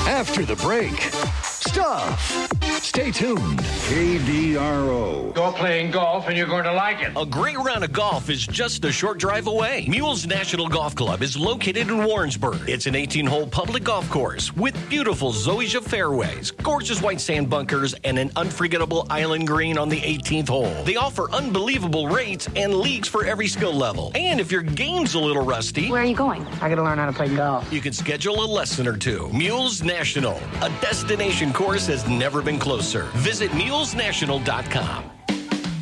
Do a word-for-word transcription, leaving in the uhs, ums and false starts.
After the break, stuff. Stay tuned. K D R O. You're playing golf and you're going to like it. A great round of golf is just a short drive away. Mules National Golf Club is located in Warrensburg. It's an eighteen-hole public golf course with beautiful zoysia fairways, gorgeous white sand bunkers, and an unforgettable island green on the eighteenth hole. They offer unbelievable rates and leagues for every skill level. And if your game's a little rusty, where are you going? I gotta learn how to play golf. You can schedule a lesson or two. Mules National, a destination course has never been closer. Visit mules national dot com.